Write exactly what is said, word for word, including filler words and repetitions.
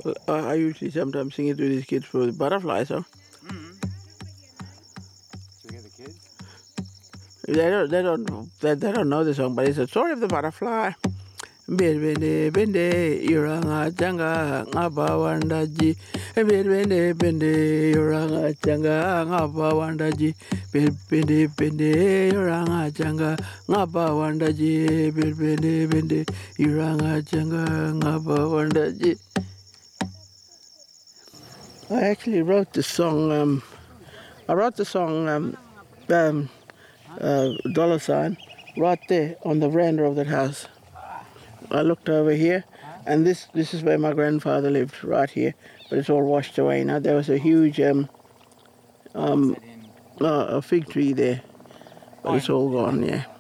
Uh, I usually sometimes sing it to these kids for the butterflies, huh? Mm-hmm. Sing it to the kids? They don't, they don't, they, they don't know the song, but it's a story of the butterfly. Bende bende yuranga changa ngapa wandaji. Bende bende yuranga changa ngapa wandaji. Bende bende yuranga changa ngapa wandaji. Bende bende yuranga changa ngapa wandaji. I actually wrote the song. Um, I wrote the song um, um, uh, Dollar Sign right there on the veranda of that house. I looked over here, and this this is where my grandfather lived, right here. But it's all washed away now. There was a huge um, um, uh, a fig tree there, but it's all gone. Yeah.